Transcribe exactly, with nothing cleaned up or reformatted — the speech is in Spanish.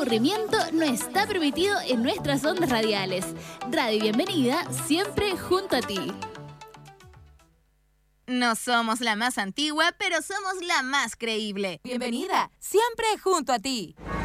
aburrimiento no está permitido en nuestras ondas radiales. Radio Bienvenida, siempre junto a ti. No somos la más antigua, pero somos la más creíble. Bienvenida, siempre junto a ti.